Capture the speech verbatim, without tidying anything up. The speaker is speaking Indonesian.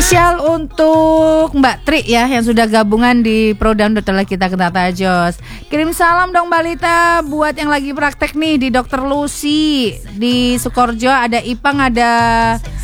Spesial untuk Mbak Tri ya, yang sudah gabungan di Program Dokter Kita Ketata Jos. Kirim salam dong Mbak Lita buat yang lagi praktek nih di Dokter Lucy di Sukorjo. Ada Ipang, ada